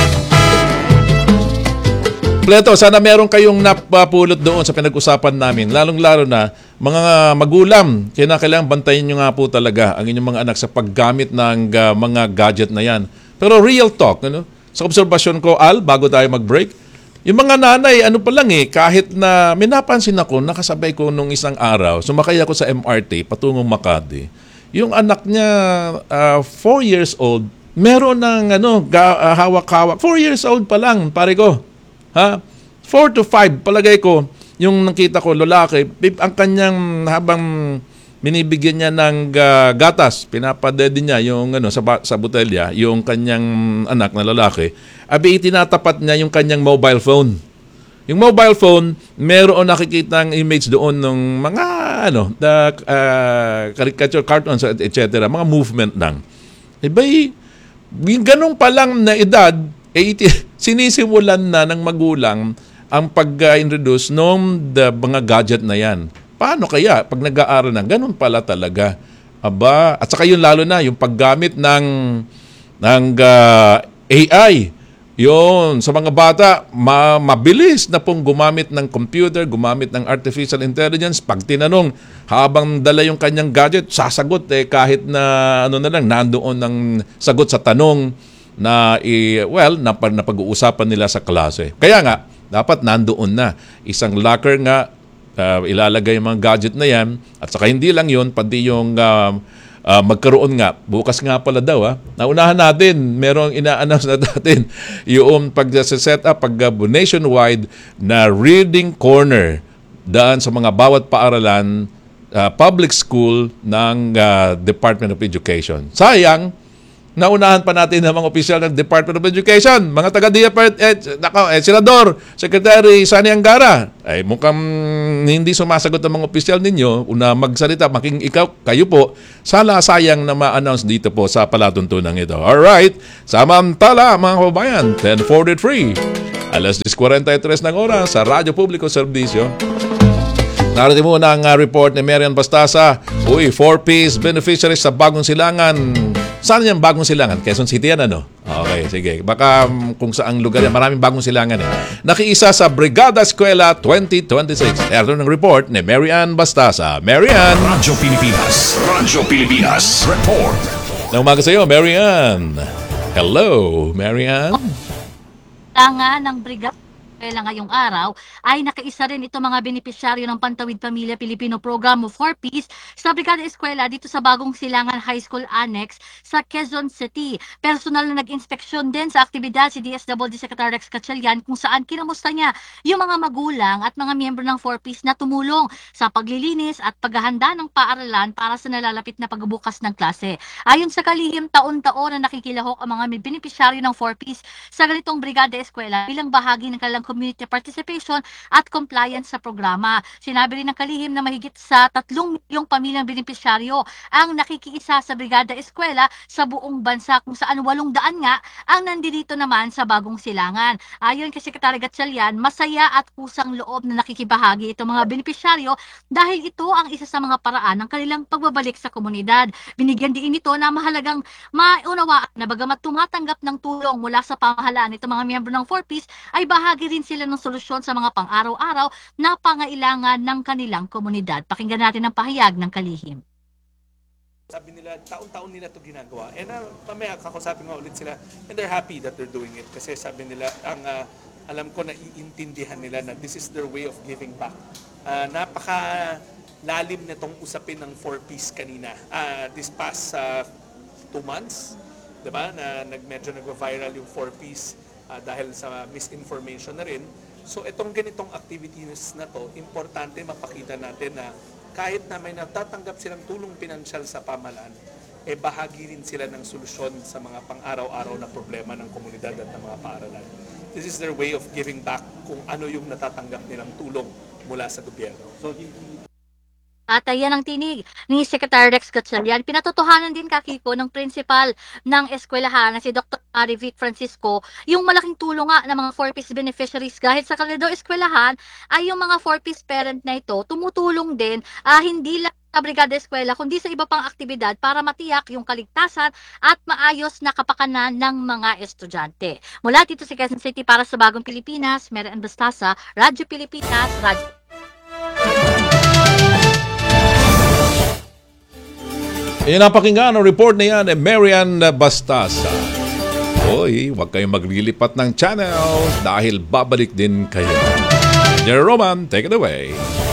Pleto, sana meron kayong napapulot doon sa pinag-usapan namin. Lalong-lalo na mga magulang, kailangan bantayan nyo nga po talaga ang inyong mga anak sa paggamit ng uh, mga gadget na yan. Pero real talk, ano? Sa obserbasyon ko, Al, bago tayo mag-break, yung mga nanay, ano pa lang eh, kahit na may napansin ako, nakasabay ko nung isang araw, sumakay ako sa M R T, patungong Makati. Yung anak niya, uh, four years old, meron ng ano, ga- uh, hawak-hawak. Four years old pa lang, pare ko. Ha? Four to five, palagay ko, yung nakita ko, lalaki, ang kanyang habang binibigyan niya ng ah, gatas, pinapadede niya yung ano sa ba- sa botelya, yung kanyang anak na lalaki, abi itinatapat niya yung kanyang mobile phone. Yung mobile phone, meron nakikitang image doon ng mga ano, the uh, caricature cartoons et cetera, mga movement lang. Eh bay, yung ganong pa lang na edad, eh, iti- sinisimulan na ng magulang ang pag-introduce ng the mga gadget na yan. Paano kaya pag nag-aaral na? Ganun pala talaga. Aba, at saka yun lalo na, yung paggamit ng, ng uh, A I. Yun, sa mga bata, ma- mabilis na pong gumamit ng computer, gumamit ng artificial intelligence. Pag tinanong, habang dala yung kanyang gadget, sasagot eh, kahit na ano na lang, nandoon ng sagot sa tanong na, eh, well, napag- napag-uusapan nila sa klase. Kaya nga, dapat nandoon na. Isang locker nga, uh, ilalagay yung mga gadget na yan. At saka hindi lang yun, pati yung uh, uh, magkaroon nga. Bukas nga pala daw. Ha? Naunahan natin, merong ina-announce na natin yung pag-set up, pag uh, nationwide na reading corner daan sa mga bawat paaralan, uh, public school ng uh, Department of Education. Sayang, naunahan pa natin ng mga opisyal ng Department of Education, mga taga-D F E D, eh, nako, eh, Senador, Secretary Sani Angara, ay mukhang hindi sumasagot ang mga opisyal ninyo una magsalita, making ikaw, kayo po, sala sayang na ma-announce dito po sa palatuntunan ito. Alright, samantala mga kababayan, ten forty-three, alas ten forty-three ng oras sa Radyo Publiko Serbisyo. Narating muna ang uh, report ni Marian Bastasa. Uy, four-piece beneficiaries sa Bagong Silangan. Saan yung Bagong Silangan? Quezon City yan, ano? Okay, sige. Baka um, kung saang lugar yan, maraming Bagong Silangan eh. Nakiisa sa Brigada Eskwela twenty twenty-six. Ito ng report ni Marian Bastasa. Marian! Radyo Pilipinas. Radyo Pilipinas. Report. Na umaga sa iyo, Marian. Hello, Marian. Tanga ng Brigada Eskwela ngayong araw ay nakaisa rin ito mga benepisyaryo ng Pantawid Pamilya Pilipino Program of four Ps sa Brigada Eskwela dito sa Bagong Silangan High School Annex sa Quezon City. Personal na nag-inspeksyon din sa aktibidad si D S W D Secretary Rex Gatchalian kung saan kinamusta niya yung mga magulang at mga miyembro ng four Ps na tumulong sa paglilinis at paghahanda ng paaralan para sa nalalapit na pagbubukas ng klase. Ayon sa kalihim, taon-taon na nakikilahok ang mga benepisyaryo ng four Ps sa ganitong Brigada Eskwela bilang bahagi ng kanilang community participation at compliance sa programa. Sinabi rin ng kalihim na mahigit sa tatlong milyong pamilyang benepisyaryo ang nakikiisa sa Brigada Eskwela sa buong bansa kung saan walong daan nga ang nandito naman sa Bagong Silangan. Ayon kay Secretary Gatchalian, masaya at kusang loob na nakikibahagi itong mga benepisyaryo dahil ito ang isa sa mga paraan ng kanilang pagbabalik sa komunidad. Binigyan din ito na mahalagang maunawaan na bagamat tumatanggap ng tulong mula sa pamahalaan itong mga miyembro ng four Ps ay bahagi rin sila ng solusyon sa mga pang-araw-araw na pangailangan ng kanilang komunidad. Pakinggan natin ang pahayag ng kalihim. Sabi nila, taon-taon nila ito ginagawa. And uh, mamaya kakausapin nga ulit sila and they're happy that they're doing it kasi sabi nila, ang uh, alam ko na iintindihan nila na this is their way of giving back. Uh, napaka lalim nitong usapin ng four Ps kanina. Uh, this past uh, two months, diba, na nag, medyo nag-viral yung four Ps. Uh, dahil sa misinformation na rin. So itong ganitong activities na to, importante mapakita natin na kahit na may natatanggap silang tulong pinansyal sa pamahalaan, eh bahagi rin sila ng solusyon sa mga pang-araw-araw na problema ng komunidad at ng mga paaralan. This is their way of giving back kung ano yung natatanggap nilang tulong mula sa gobyerno. So, At ayan ang tinig ni Secretary Rex Gatchalian. Pinatotohanan din kakiko ng principal ng eskwelahan na si Doctor Marivic Francisco yung malaking tulong nga ng mga four Ps beneficiaries kahit sa kanila eskwelahan ay yung mga four Ps parent na ito tumutulong din uh, hindi lang sa Brigada Eskwela kundi sa iba pang aktibidad para matiyak yung kaligtasan at maayos na kapakanan ng mga estudyante. Mula dito sa Quezon City para sa Bagong Pilipinas, Marian Bastasa, Radyo Pilipinas, Radyo Yan ang pakinggan ang report na yan eh, Marian Bastasa. Hoy, huwag kayong maglilipat ng channel dahil babalik din kayo. Jerry Roman, take it away.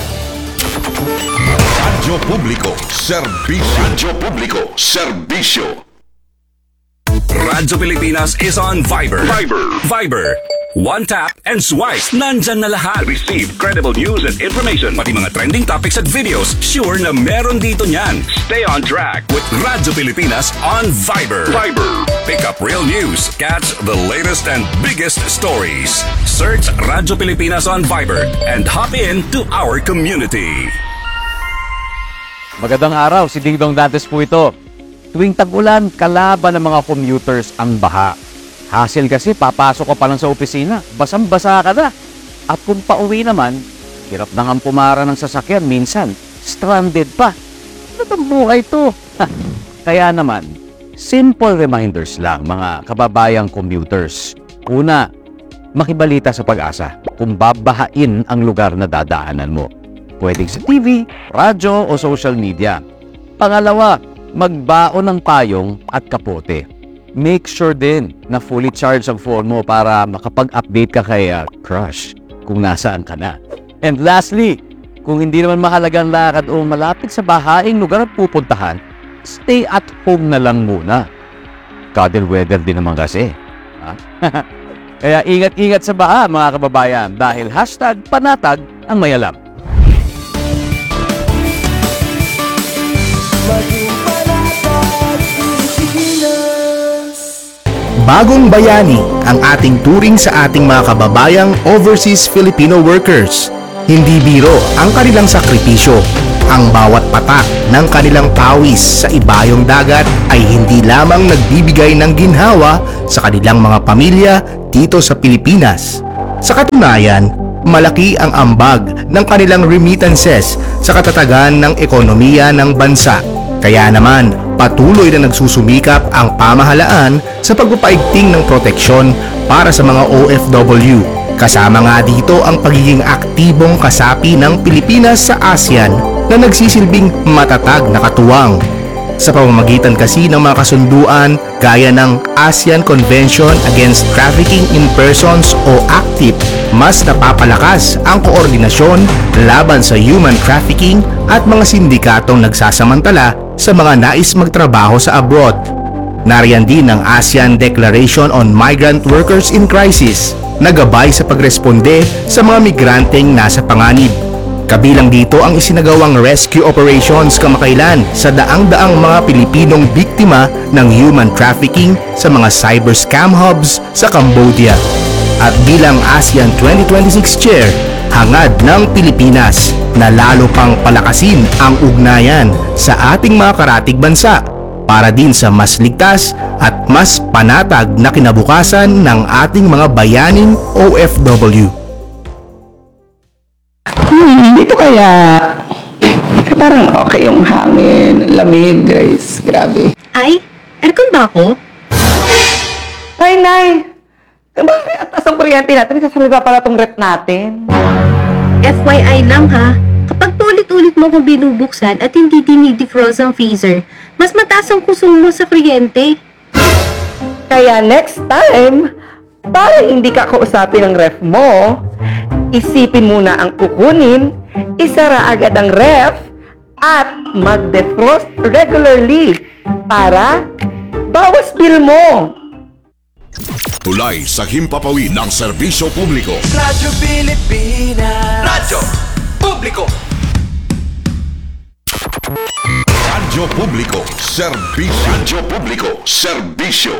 Radyo Publiko, Serbisyo. Radyo Publiko, Serbisyo. Radyo Pilipinas is on Viber. Viber. Viber. One tap and swipe. Nandyan na lahat. Receive credible news and information. Pati mga trending topics at videos. Sure na meron dito niyan. Stay on track with Radyo Pilipinas on Viber. Viber. Pick up real news. Catch the latest and biggest stories. Search Radyo Pilipinas on Viber and hop in to our community. Magandang araw, si Ding Dong Dantes po ito. Tuwing tag-ulan, kalaban ng mga commuters ang baha. Hassle kasi, papasok ka pa lang sa opisina, basang-basa ka na. At kung pauwi naman, hirap na nga pumara ng sasakyan, minsan, stranded pa. Ano bang buhay to? Kaya naman, simple reminders lang mga kababayang commuters. Una, makibalita sa Pag-asa kung babahain ang lugar na dadaanan mo. Pwedeng sa T V, radyo o social media. Pangalawa, magbaon ng payong at kapote. Make sure din na fully charged ang phone mo para makapag-update ka kay uh, crush kung nasaan ka na. And lastly, kung hindi naman mahalagang lakad o malapit sa bahaing lugar at pupuntahan, stay at home na lang muna. Cuddle weather din naman kasi. Ha? Kaya ingat-ingat sa baha mga kababayan dahil hashtag panatag ang mayalam. Bagong bayani ang ating turing sa ating mga kababayang overseas Filipino workers. Hindi biro ang kanilang sakripisyo. Ang bawat patak ng kanilang pawis sa ibayong dagat ay hindi lamang nagbibigay ng ginhawa sa kanilang mga pamilya dito sa Pilipinas. Sa katunayan, malaki ang ambag ng kanilang remittances sa katatagan ng ekonomiya ng bansa. Kaya naman, patuloy na nagsusumikap ang pamahalaan sa pagpapaigting ng proteksyon para sa mga O F W. Kasama nga dito ang pagiging aktibong kasapi ng Pilipinas sa ASEAN na nagsisilbing matatag na katuwang. Sa pamamagitan kasi ng mga kasunduan gaya ng ASEAN Convention Against Trafficking in Persons o ACTIP, mas napapalakas ang koordinasyon laban sa human trafficking at mga sindikatong nagsasamantala sa mga nais magtrabaho sa abroad. Nariyan din ang ASEAN Declaration on Migrant Workers in Crisis na gabay sa pagresponde sa mga migranteng nasa panganib. Kabilang dito ang isinagawang rescue operations kamakailan sa daang-daang mga Pilipinong biktima ng human trafficking sa mga cyber scam hubs sa Cambodia. At bilang ASEAN twenty twenty-six Chair, hangad ng Pilipinas na lalo pang palakasin ang ugnayan sa ating mga karatig bansa para din sa mas ligtas at mas panatag na kinabukasan ng ating mga bayaning O F W. Hmm, dito kaya parang okay yung hangin, lamig, guys. Grabe. Ay, aircon ba ako? Nay, nay! Bakit at taas ang kuryente natin? Sasalba pala tong rep natin. F Y I lang ha, kapag paulit-ulit mo kung binubuksan at hindi dinidefrost ang freezer, mas mataas ang konsumo sa kuryente. Kaya next time, para hindi ka kausapin ng ref mo, isipin muna ang kukunin, isara agad ang ref, at mag-defrost regularly para bawas bill mo. Tulay sa himpapawid ng serbisyo publiko. Radyo Pilipinas. Radyo Publiko. Radyo Publiko. Serbisyo. Radyo Publiko. Serbisyo.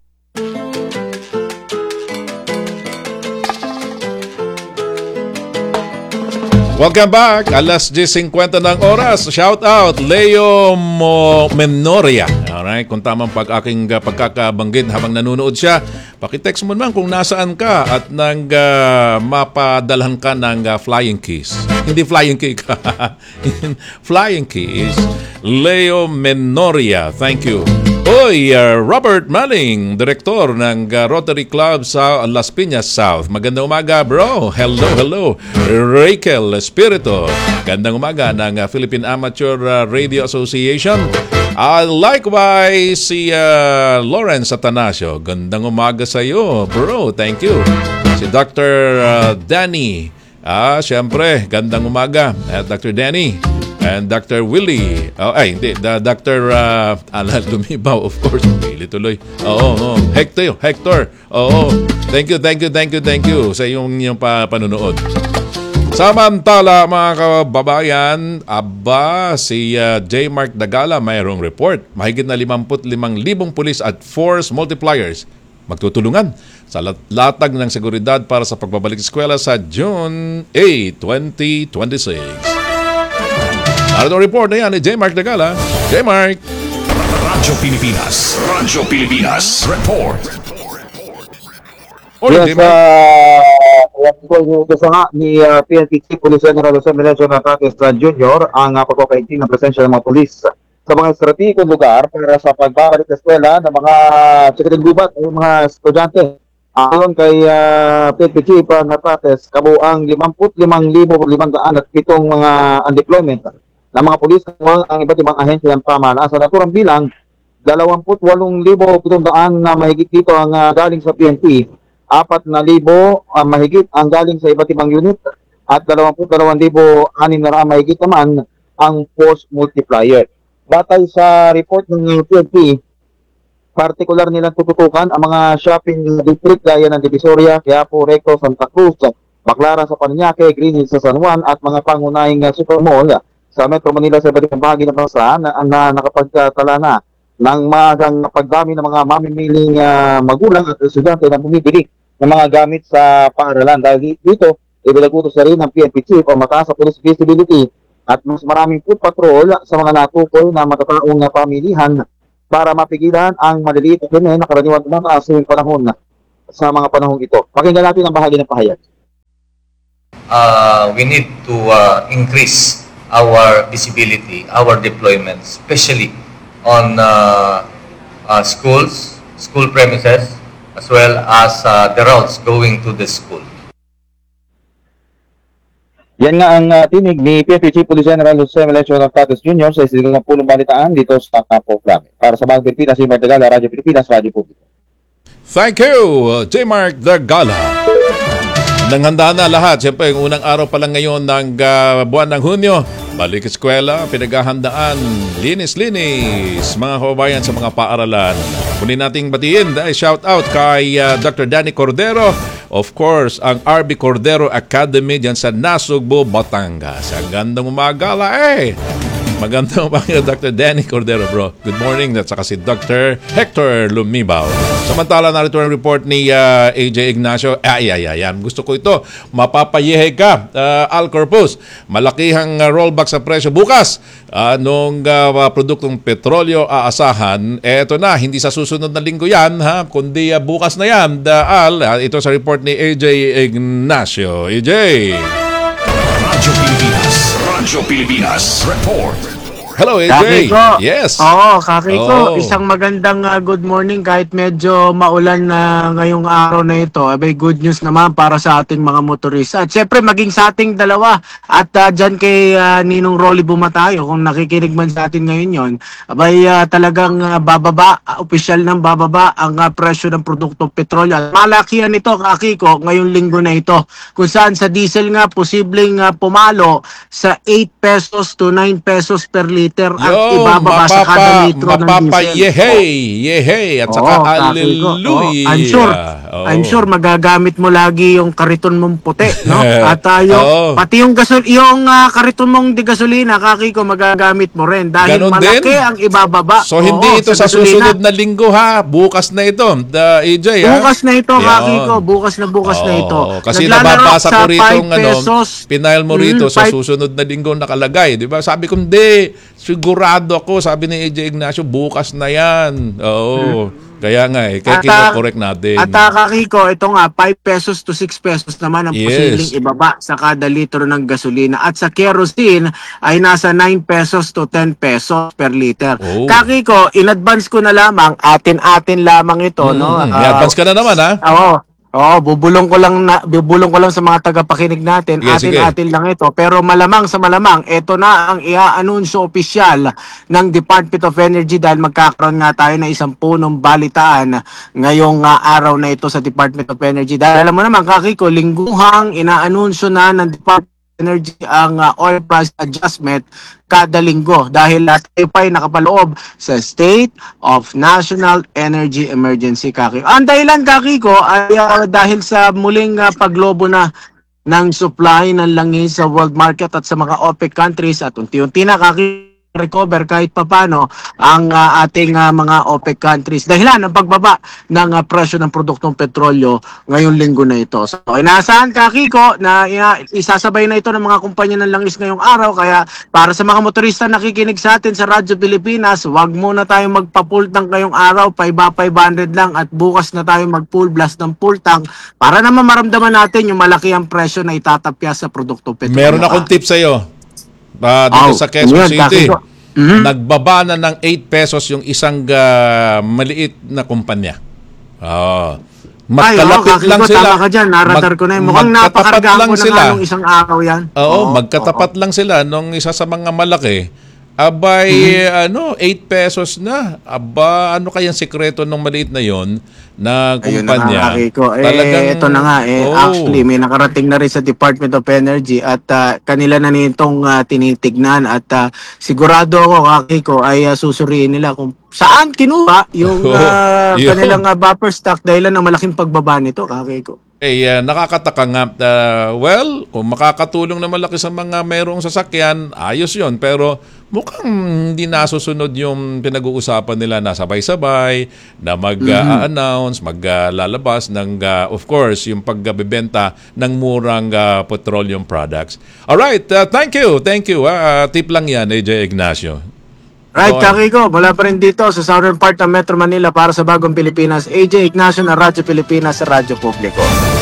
Welcome back. Alas diyes singkwenta ng oras. Shout out Leo Mo Menoria. Alright, kung tamang pag aking uh, pagkakabanggit habang nanonood siya, pakitext mo naman kung nasaan ka at nang uh, mapadalhan ka ng uh, flying kiss. Hindi flying cake. Flying kiss. Leo Menoria. Thank you. Oy, uh, Robert Manning, Direktor ng uh, Rotary Club sa Las Piñas South. Magandang umaga, bro. Hello, hello. Rachel Espirito. Gandang umaga ng uh, Philippine Amateur uh, Radio Association. Uh, likewise, si uh, Lawrence Atanasio. Gandang umaga sa iyo, bro. Thank you. Si Doctor Uh, Danny. Ah, siyempre, gandang umaga. Uh, Doctor Danny. And Doctor Willie. Oh, ay, hindi. The Doctor Uh, Alal Lumibaw, of course. Willie tuloy. Oo, oo. Hector. Hector. Oo. Thank you, thank you, thank you, thank you sa iyong, iyong pa, panunood. Samantala, mga kababayan, aba, si uh, J. Mark Dagala mayroong report. Mahigit na limampu't limang libong pulis at force multipliers magtutulungan sa latag ng seguridad para sa pagbabalik eskwela sa June eighth, twenty twenty-six. Ano report na yan ni J. Mark Dagala? J. Mark! Radyo Pilipinas. Radyo Pilipinas. Report. Morning, Yes, J. Mark. uh, gusto nga ni uh, P N P Chief Police General Jose Melencio Nacates Junior ang uh, pagpapaigting ng presensya ng mga polis sa mga estratehikong lugar para sa pagbabalik sa eskwela ng mga security gubat o mga estudyante. Ayon kay uh, P N P Chief Nacates, kabuang limampu't limang libo limandaan at pitong mga undeployment ng mga polis ang iba't ibang ahensya ng pamahalaan sa naturang bilang dalawampu't walong libo pitongdaan na mahigit dito ang uh, galing sa P N P. apat na libo uh, mahigit ang galing sa iba't ibang unit at dalawamput dalawang libo anim na raan mahigit naman ang force multiplier. Batay sa report ng P N P, partikular nilang tututukan ang mga shopping district gaya ng Divisoria, Quiapo, Recto, Santa Cruz, Baclaran sa Parañaque, Green Hills sa San Juan at mga pangunahing uh, super mall sa Metro Manila sa iba't ibang bahagi ng bansa na, na nakapagtala na ng magang pagdami ng mga mamimiling uh, magulang at estudyante na bumibili ng mga gamit sa paaralan. Dahil dito, ibilagutos na rin ng P N P Chief o mataas sa police visibility at mas maraming foot patrol sa mga natukoy na matataong na pamilihan para mapigilan ang maliliit na krimen na karaniwang tumataas sa panahon sa mga panahong ito. Pakinggan natin ang bahagi ng pahayag. Uh, we need to uh, increase our visibility, our deployment, especially on uh, uh, schools, school premises, as well as uh, the routes going to the school. Yan nga ang uh, tinig ni P N P Chief Police General Jose Melencio Nacates Junior sa isigang ng pulong balitaan dito sa Campo Flame. Para sa Bagong Pilipinas, si Mark Dagala, Radyo Pilipinas, Radyo Publiko. Thank you, J. Mark Dagala. Nanghanda na lahat. Siyempre, yung unang araw pa lang ngayon ng uh, buwan ng Hunyo. Balik eskwela, pinaghahandaan, linis-linis, mga kababayan sa mga paaralan. Muli nating batiin, dahil shout out kay uh, Doctor Danny Cordero. Of course, ang R B Cordero Academy dyan sa Nasugbo, Batangas. Ang gandang umagala eh. Magandang umaga, Doctor Danny Cordero, bro. Good morning. At saka si Doctor Hector Lumibaw. Samantala, narito ang report ni uh, A J Ignacio. Ay, ay, ay, ay. Gusto ko ito. Mapapayehe ka, uh, Al Corpus. Malakihang uh, rollback sa presyo bukas. Uh, nung uh, produktong petrolyo aasahan, eto na, hindi sa susunod na linggo yan, ha? Kundi uh, bukas na yan, uh, Al. Uh, ito sa report ni A J Ignacio. A J! Radyo Pilipinas. Radyo Pilipinas. Report. Hello, A J. Kakiko. Yes. Oo, Kakiko. Oh. Isang magandang uh, good morning kahit medyo maulan na ngayong araw na ito. Abay, good news naman para sa ating mga motorista. At syempre, maging sa ating dalawa. At uh, dyan kay uh, Ninong Rolly Bumatayo, kung nakikinig man sa atin ngayon yon, abay, uh, talagang uh, bababa, uh, opisyal ng bababa ang uh, presyo ng produktong petrolyo. Malakihan ito, Kakiko, ngayong linggo na ito. Kung saan sa diesel nga, posibleng uh, pumalo sa eight pesos to nine pesos per liter ang Yo, ibababa sa kada litro ng mapapa, diesel. yehey, yehey, at saka Oo, hallelujah. Oo, I'm sure, Oo. I'm sure magagamit mo lagi yung kariton mong puti, no? At uh, yung, Oo. pati yung gasol, yung uh, kariton mong di gasolina, Kakiko, magagamit mo rin dahil Ganon malaki din? ang ibababa. So, hindi Oo, ito sa, gasolina. susunod na linggo, ha? Bukas na ito, the A J, ha? Bukas na ito, Yan. Kakiko. Bukas na bukas na ito. Oo, kasi Naglalaro nababasa sa ko rito, five ano, pesos. pinail mo rito Mm, sa five- susunod na linggo nakalagay, di ba? Sabi ko, hindi, sigurado ako, sabi ni A J Ignacio, bukas na yan. Oo, kaya nga eh, kaya At, ah, kino-correct natin. At uh, Kakiko, ito nga, five pesos to six pesos naman ang Yes. posibleng ibaba sa kada litro ng gasolina. At sa kerosene ay nasa nine pesos to ten pesos per liter. Oh. Kakiko, in advance ko na lamang, atin-atin lamang ito. no? Mm, Ah, may advance ka na naman, ha? Oo. Oo, bubulong ko lang na bubulong ko lang sa mga tagapakinig natin. Sige, sige. Atin-atin lang ito. Pero malamang sa malamang, ito na ang ia-anunsyo opisyal ng Department of Energy dahil magkakaroon nga tayo ng isang punong balitaan ngayong uh, araw na ito sa Department of Energy. Dahil alam mo naman, Kakiko, lingguhang inaanunsyo na ng Department Energy ang uh, oil price adjustment kada linggo dahil lahat tayo pa ay nakapaloob sa State of National Energy Emergency, Kaki. Ang dahilan, Kaki ko, ay uh, dahil sa muling uh, paglobo na ng supply ng langis sa world market at sa mga OPEC countries at unti-unti na, Kaki, recover kahit papano ang uh, ating uh, mga OPEC countries dahilan ng pagbaba ng uh, presyo ng produktong petrolyo ngayong linggo na ito. So inaasahan, Kiko, na uh, isasabay na ito ng mga kumpanya ng langis ngayong araw, kaya para sa mga motorista nakikinig sa atin sa Radyo Pilipinas, wag muna tayong magpa-full tank ngayong araw, five hundred lang, at bukas na tayo mag-full blast ng full tank para naman maramdaman natin yung malaki ang presyo na itatapya sa produktong petrolyo. Meron akong tip sa iyo. Uh, dito oh, sa Quezon City, mm-hmm. nagbaba na ng eight pesos yung isang uh, maliit na kumpanya. Oh. Magkalapit Ay, oh, lang ko, sila. Tama ka dyan, naratar ko na yun. Mukhang napakargaan ko na nga nung isang araw yan. Oo, oh, magkatapat oh. lang sila nung isa sa mga malaki. Abay, mm-hmm. ano, eight pesos na. Aba, ano kayang sikreto ng maliit na yon na kumpanya? Ayun na nga, ko. Eh, Talagang, ito na nga, eh, oh. actually, may nakarating na rin sa Department of Energy at uh, kanila na nitong uh, tinitignan at uh, sigurado ako, Kiko, ay uh, susuriin nila kung saan kinuha yung uh, kanilang uh, buffer stock dahilan ng malaking pagbaba nito, Kiko. Eh, uh, nakakataka nga. Uh, well, kung makakatulong na malaki sa mga mayroong sasakyan, ayos yon. Pero mukhang hindi nasusunod yung pinag-uusapan nila na sabay-sabay, na mag-announce, mm-hmm. maglalabas ng, uh, of course, yung pagbebenta ng murang uh, petroleum products. Alright, uh, thank you, thank you. Uh, tip lang yan, A J Ignacio. Right, Kiko, mula pa rin dito sa southern part ng Metro Manila para sa Bagong Pilipinas, A J Ignacio na Radyo Pilipinas sa Radyo Publiko.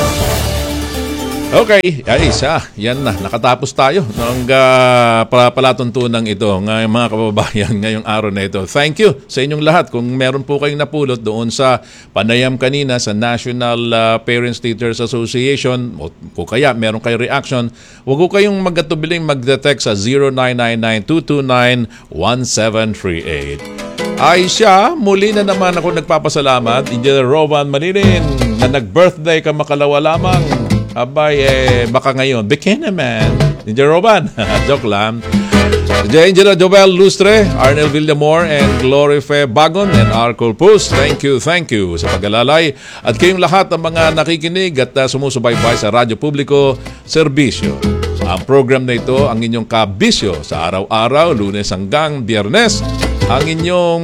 Okay, ay isa, yan na, nakatapos tayo ng uh, palatuntunang ito ng mga kababayan ngayong araw na ito. Thank you sa inyong lahat. Kung meron po kayong napulot doon sa panayam kanina sa National uh, Parents Teachers Association, o kung kaya meron kayong reaction, huwag ko kayong magatubiling mag-detect sa zero nine nine nine two two nine one seven three eight. Ay siya, muli na naman ako nagpapasalamat, Engineer Rowan Manilin, na nag-birthday ka makalawa lamang. Abay, eh, baka ngayon, bikini man. Engineer Roban, joke lang. Angela Jovel Lustre, Arnel Villamor, and Glory Fe Bagon, and Arcol Pus. Thank you, thank you sa pag-alalay. At kayong lahat ng mga nakikinig at uh, sumusubaybay sa Radyo Publiko, Serbisyo. Ang program na ito, ang inyong kabisyo sa araw-araw, Lunes hanggang Biyernes. Ang inyong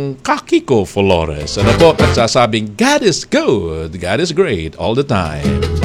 Kakiko Flores. Ano po, nagsasabing, God is good, God is great all the time.